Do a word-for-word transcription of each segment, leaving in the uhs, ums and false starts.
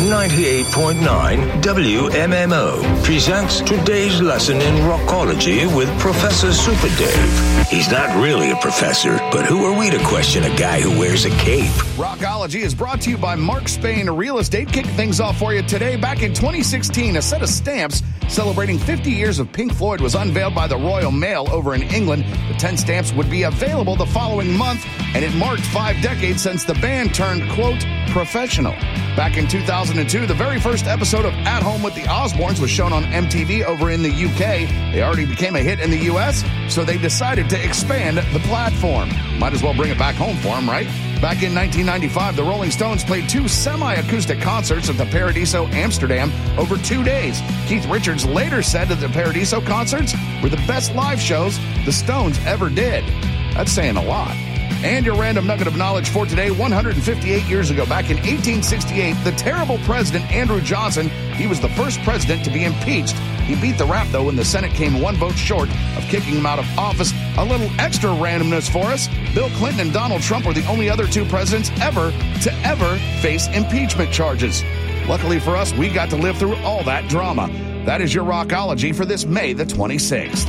ninety-eight point nine W M M O presents today's lesson in rockology with Professor Super Dave. He's not really a professor, but who are we to question a guy who wears a cape? Rockology is brought to you by Mark Spain Real Estate. Kicking things off for you today. Back in twenty sixteen, a set of stamps celebrating fifty years of Pink Floyd was unveiled by the Royal Mail over in England. The ten stamps would be available the following month, and it marked five decades since the band turned, quote, professional. Back in two thousand two, the very first episode of At Home with the Osbournes was shown on M T V over in the U K. They already became a hit in the U S, so they decided to expand the platform. Might as well bring it back home for them, right? Back in nineteen ninety-five, the Rolling Stones played two semi-acoustic concerts at the Paradiso Amsterdam over two days. Keith Richards later said that the Paradiso concerts were the best live shows the Stones ever did. That's saying a lot. And your random nugget of knowledge for today, one hundred fifty-eight years ago, back in eighteen sixty-eight, the terrible president Andrew Johnson, he was the first president to be impeached. He beat the rap, though, when the Senate came one vote short of kicking him out of office. A little extra randomness for us. Bill Clinton and Donald Trump were the only other two presidents ever to ever face impeachment charges. Luckily for us, we got to live through all that drama. That is your Rockology for this May the twenty-sixth.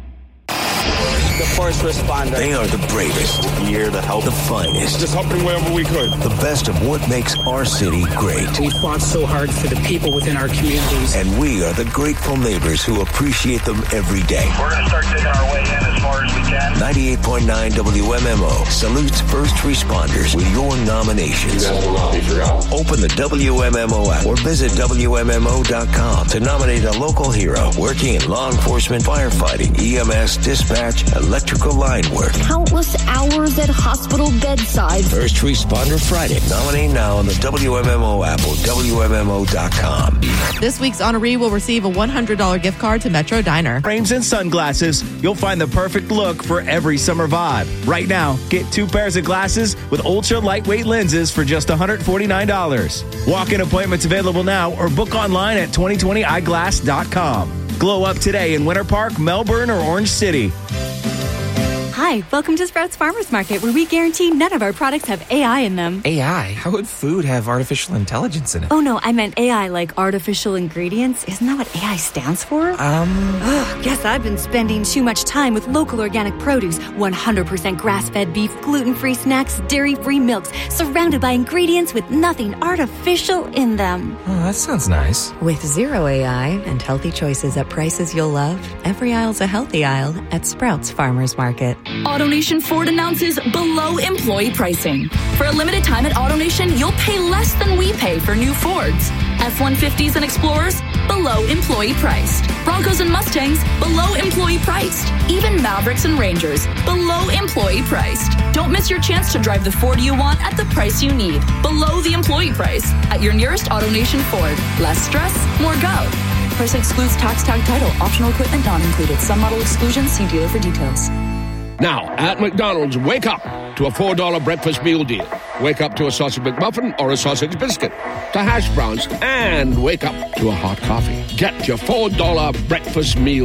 The first responder. They are the bravest. Here to help. The finest. Just helping wherever we could. The best of what makes our city great. We fought so hard for the people within our communities. And we are the grateful neighbors who appreciate them every day. We're going to start digging our way in as far as we can. ninety-eight point nine W M M O salutes first responders with your nominations. You guys will not be forgotten. Open the W M M O app or visit W M M O dot com to nominate a local hero working in law enforcement, firefighting, E M S, dispatch, electrical line work. Countless hours at hospital bedsides. First Responder Friday. Nominate now on the W M M O app or W M M O dot com. This week's honoree will receive a one hundred dollars gift card to Metro Diner. Frames and sunglasses, you'll find the perfect look for every summer vibe. Right now, get two pairs of glasses with ultra lightweight lenses for just one hundred forty-nine dollars. Walk-in appointments available now or book online at twenty twenty eyeglass dot com. Glow up today in Winter Park, Melbourne, or Orange City. Hi, welcome to Sprouts Farmers Market, where we guarantee none of our products have A I in them. A I? How would food have artificial intelligence in it? Oh, no, I meant A I like artificial ingredients. Isn't that what A I stands for? Um... Ugh, guess I've been spending too much time with local organic produce, one hundred percent grass-fed beef, gluten-free snacks, dairy-free milks, surrounded by ingredients with nothing artificial in them. Oh, that sounds nice. With zero A I and healthy choices at prices you'll love, every aisle's a healthy aisle at Sprouts Farmers Market. AutoNation Ford announces below employee pricing. For a limited time at AutoNation, you'll pay less than we pay for new Fords. F one fifties and Explorers, below employee priced. Broncos and Mustangs, below employee priced. Even Mavericks and Rangers, below employee priced. Don't miss your chance to drive the Ford you want at the price you need. Below the employee price at your nearest AutoNation Ford. Less stress, more go. Price excludes tax, tag, title. Optional equipment not included. Some model exclusions. See dealer for details. Now, at McDonald's, wake up to a four dollar breakfast meal deal. Wake up to a sausage McMuffin or a sausage biscuit, to hash browns, and wake up to a hot coffee. Get your four dollar breakfast meal